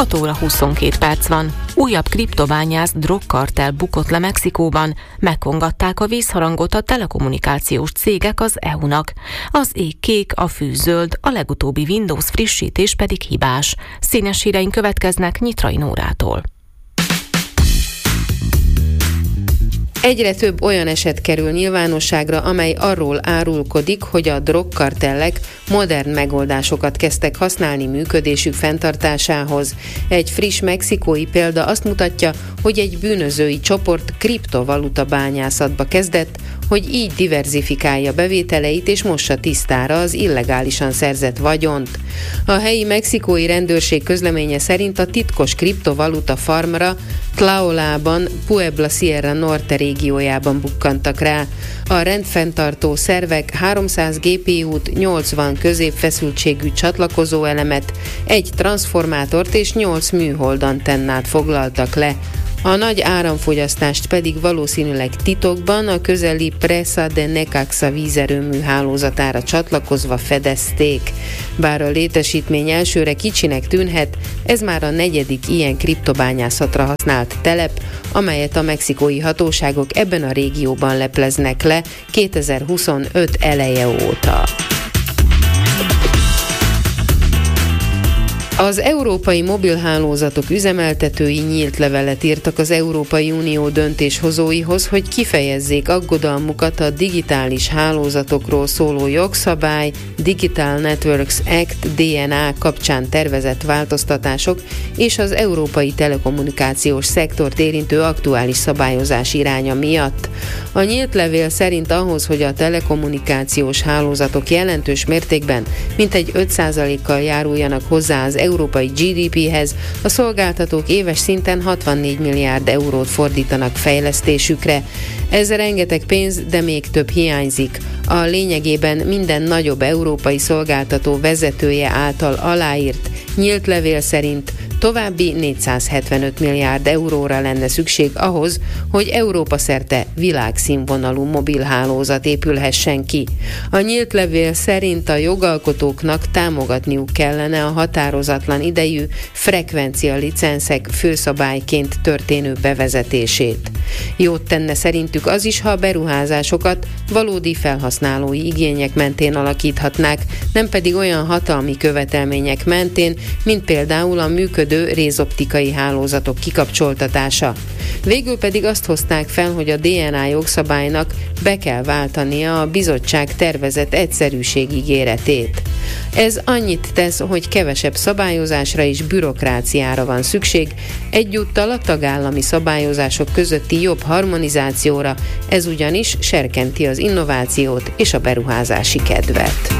6 óra 22 perc van. Újabb kriptobányász drogkartel bukott le Mexikóban. Megkongatták a vészharangot a telekommunikációs cégek az EU-nak. Az ég kék, a fű zöld, a legutóbbi Windows frissítés pedig hibás. Színes híreink következnek Nyitrai Nórától. Egyre több olyan eset kerül nyilvánosságra, amely arról árulkodik, hogy a drogkartellek modern megoldásokat kezdtek használni működésük fenntartásához. Egy friss mexikói példa azt mutatja, hogy egy bűnözői csoport kriptovaluta bányászatba kezdett, hogy így diverzifikálja bevételeit és mossa tisztára az illegálisan szerzett vagyont. A helyi mexikói rendőrség közleménye szerint a titkos kriptovaluta farmra Tlaolában, Puebla Sierra Norte régiójában bukkantak rá. A rendfenntartó szervek 300 GPU-t, 80 középfeszültségű csatlakozóelemet, egy transzformátort és 8 műholdantennát foglaltak le. A nagy áramfogyasztást pedig valószínűleg titokban a közeli Presa de Necaxa vízerőmű hálózatára csatlakozva fedezték. Bár a létesítmény elsőre kicsinek tűnhet, ez már a 4. ilyen kriptobányászatra használt telep, amelyet a mexikói hatóságok ebben a régióban lepleznek le 2025 eleje óta. Az európai mobilhálózatok üzemeltetői nyílt levelet írtak az Európai Unió döntéshozóihoz, hogy kifejezzék aggodalmukat a digitális hálózatokról szóló jogszabály Digital Networks Act DNA kapcsán tervezett változtatások és az európai telekommunikációs szektort érintő aktuális szabályozás iránya miatt. A nyílt levél szerint ahhoz, hogy a telekommunikációs hálózatok jelentős mértékben, mintegy 5%-kal járuljanak hozzá az európai GDP-hez, a szolgáltatók éves szinten 64 milliárd eurót fordítanak fejlesztésükre. Ez rengeteg pénz, de még több hiányzik. A lényegében minden nagyobb európai szolgáltató vezetője által aláírt nyílt levél szerint további 475 milliárd euróra lenne szükség ahhoz, hogy Európa szerte világszínvonalú mobilhálózat épülhessen ki. A nyílt levél szerint a jogalkotóknak támogatniuk kellene a határozatlan idejű frekvencia licenszek főszabályként történő bevezetését. Jót tenne szerintük az is, ha a beruházásokat valódi felhasználói igények mentén alakíthatnák, nem pedig olyan hatalmi követelmények mentén, mint például a működő rézoptikai hálózatok kikapcsoltatása. Végül pedig azt hozták fel, hogy a DNA jogszabálynak be kell váltania a bizottság tervezett egyszerűség ígéretét. Ez annyit tesz, hogy kevesebb szabályozásra és bürokráciára van szükség, egyúttal a tagállami szabályozások közötti jobb harmonizációra, ez ugyanis serkenti az innovációt és a beruházási kedvet.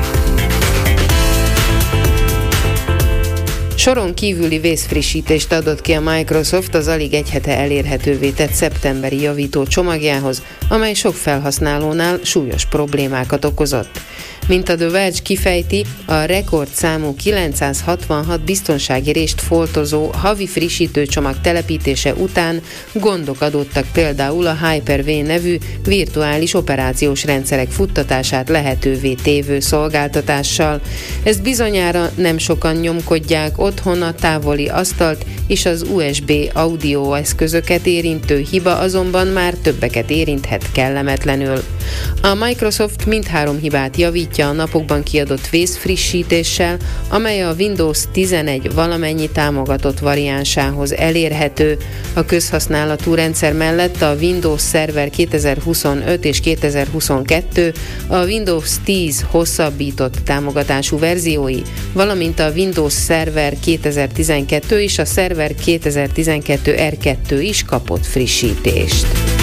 Soron kívüli vészfrissítést adott ki a Microsoft az alig egy hete elérhetővé tett szeptemberi javító csomagjához, amely sok felhasználónál súlyos problémákat okozott. Mint a The Verge kifejti, a rekordszámú 966 biztonsági rést foltozó havi frissítőcsomag telepítése után gondok adottak például a Hyper-V nevű virtuális operációs rendszerek futtatását lehetővé tévő szolgáltatással. Ezt bizonyára nem sokan nyomkodják otthon, a távoli asztalt és az USB audio eszközöket érintő hiba azonban már többeket érinthet kellemetlenül. A Microsoft mindhárom hibát javítja a napokban kiadott vészfrissítéssel, amely a Windows 11 valamennyi támogatott variánsához elérhető. A közhasználatú rendszer mellett a Windows Server 2025 és 2022, a Windows 10 hosszabbított támogatású verziói, valamint a Windows Server 2012 és a Server 2012 R2 is kapott frissítést.